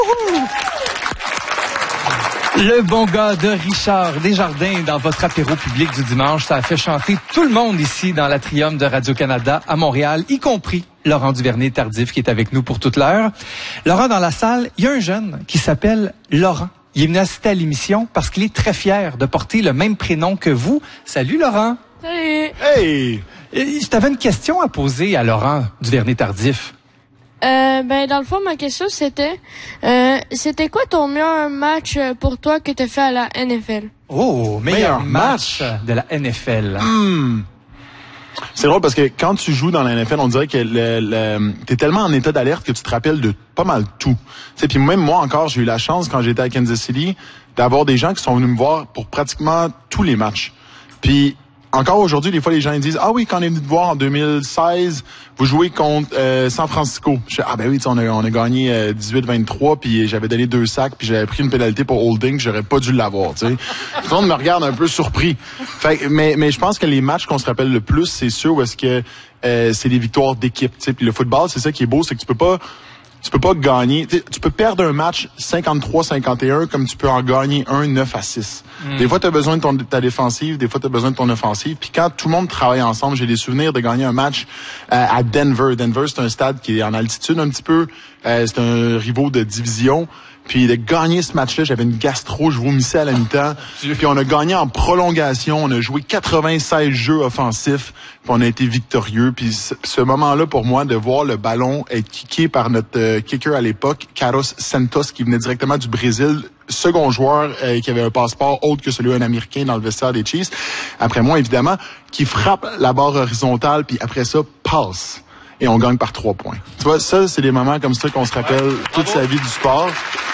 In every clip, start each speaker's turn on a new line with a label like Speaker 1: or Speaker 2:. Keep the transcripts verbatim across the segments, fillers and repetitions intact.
Speaker 1: Le bon gars de Richard Desjardins dans votre apéro public du dimanche, ça a fait chanter tout le monde ici dans l'Atrium de Radio-Canada à Montréal, y compris Laurent Duvernay-Tardif qui est avec nous pour toute l'heure. Laurent, dans la salle, il y a un jeune qui s'appelle Laurent. Il est venu assister à l'émission parce qu'il est très fier de porter le même prénom que vous. Salut Laurent.
Speaker 2: Salut.
Speaker 3: Hey.
Speaker 1: Je t'avais une question à poser à Laurent Duvernay-Tardif.
Speaker 2: Euh, ben, dans le fond, ma question, c'était, euh, c'était quoi ton meilleur match pour toi que tu as fait à la N F L?
Speaker 1: Oh, meilleur,
Speaker 3: Meilleur
Speaker 1: match de la N F L.
Speaker 3: Hmm. C'est drôle parce que quand tu joues dans la N F L, on dirait que le, le, t'es tellement en état d'alerte que tu te rappelles de pas mal tout. Tu sais, puis même moi encore, j'ai eu la chance quand j'étais à Kansas City d'avoir des gens qui sont venus me voir pour pratiquement tous les matchs. Puis encore aujourd'hui, des fois, les gens ils disent « Ah oui, quand on est venu te voir en deux mille seize, vous jouez contre euh, San Francisco. » Je dis « Ah ben oui, on a, on a gagné euh, dix-huit vingt-trois, puis j'avais donné deux sacs, puis j'avais pris une pénalité pour holding, j'aurais pas dû l'avoir. » Tu sais, tout le monde me regarde un peu surpris. Fait, mais, mais je pense que les matchs qu'on se rappelle le plus, c'est sûr où est-ce que euh, c'est des victoires d'équipe. Tu sais, puis le football, c'est ça qui est beau, c'est que tu peux pas... Tu peux pas gagner. Tu peux perdre un match cinquante-trois cinquante et un comme tu peux en gagner un neuf à six. Mm. Des fois, tu as besoin de ton, ta défensive, des fois, tu as besoin de ton offensive. Puis quand tout le monde travaille ensemble, j'ai des souvenirs de gagner un match euh, à Denver. Denver, c'est un stade qui est en altitude un petit peu. Euh, c'est un rivaux de division. Puis de gagner ce match-là, j'avais une gastro, je vomissais à la mi-temps. Puis on a gagné en prolongation, on a joué quatre-vingt-seize jeux offensifs, puis on a été victorieux. Puis ce, ce moment-là, pour moi, de voir le ballon être kické par notre euh, kicker à l'époque, Carlos Santos, qui venait directement du Brésil, second joueur euh, qui avait un passeport autre que celui d'un Américain dans le vestiaire des Chiefs, après moi, évidemment, qui frappe la barre horizontale, puis après ça, passe. Et on gagne par trois points. Tu vois, ça, c'est des moments comme ça qu'on se rappelle toute sa vie du sport.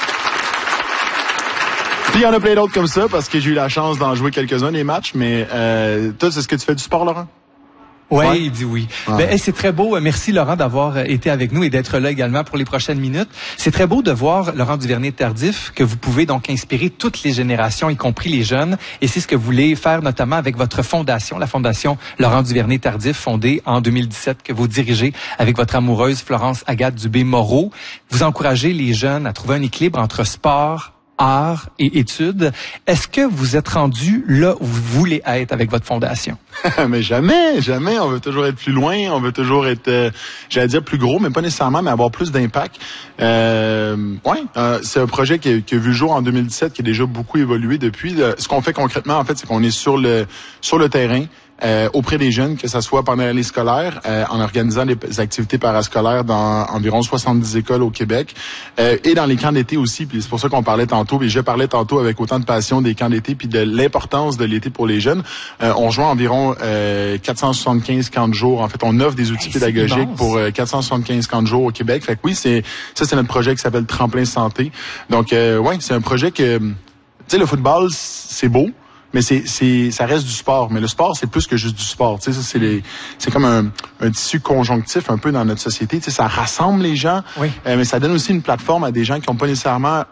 Speaker 3: Puis il y en a plein d'autres comme ça, parce que j'ai eu la chance d'en jouer quelques-uns des matchs, mais euh, toi, c'est ce que tu fais du sport, Laurent?
Speaker 1: Oui,
Speaker 3: ouais.
Speaker 1: Il dit oui.
Speaker 3: Ouais.
Speaker 1: Ben, hey, c'est très beau. Merci, Laurent, d'avoir été avec nous et d'être là également pour les prochaines minutes. C'est très beau de voir, Laurent Duvernay-Tardif, que vous pouvez donc inspirer toutes les générations, y compris les jeunes. Et c'est ce que vous voulez faire notamment avec votre fondation, la fondation Laurent Duvernay-Tardif, fondée en deux mille dix-sept, que vous dirigez avec votre amoureuse Florence Agathe Dubé-Moreau. Vous encouragez les jeunes à trouver un équilibre entre sport, art et études. Est-ce que vous êtes rendu là où vous voulez être avec votre fondation?
Speaker 3: Mais jamais, jamais. On veut toujours être plus loin, on veut toujours être, euh, j'allais dire plus gros, mais pas nécessairement, mais avoir plus d'impact. Euh, ouais, euh, c'est un projet qui a, qui a vu le jour en deux mille dix-sept, qui a déjà beaucoup évolué depuis. Euh, ce qu'on fait concrètement, en fait, c'est qu'on est sur le sur le terrain. Euh, auprès des jeunes, que ça soit pendant l'année scolaire, euh, en organisant des activités parascolaires dans environ soixante-dix écoles au Québec, euh, et dans les camps d'été aussi, puis c'est pour ça qu'on parlait tantôt, et je parlais tantôt avec autant de passion des camps d'été, puis de l'importance de l'été pour les jeunes. Euh, on joue environ euh, quatre cent soixante-quinze camps de jour. En fait, on offre des outils hey, pédagogiques immense. pour euh, quatre cent soixante-quinze camps de jour au Québec. Fait que oui, c'est ça, c'est notre projet qui s'appelle Tremplin Santé. Donc, euh, ouais, c'est un projet que, tu sais, le football, c'est beau. Mais c'est, c'est, ça reste du sport. Mais le sport, c'est plus que juste du sport. Tu sais, ça, c'est les, c'est comme un, un tissu conjonctif un peu dans notre société. Tu sais, ça rassemble les gens.
Speaker 1: Oui.
Speaker 3: Euh, mais ça donne aussi une plateforme à des gens qui n'ont pas nécessairement